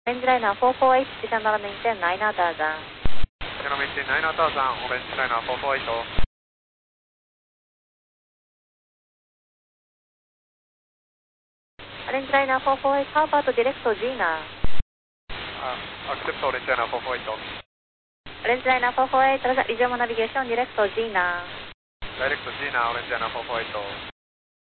Orange Liner 448, general maintain 9000. General maintain 9000, Orange Liner 448. Orange Liner 448, how about direct to Gina? Accept Orange Liner 448. Orange Liner 448, resume navigation direct to Gina. Direct to Gina, Orange Liner 448.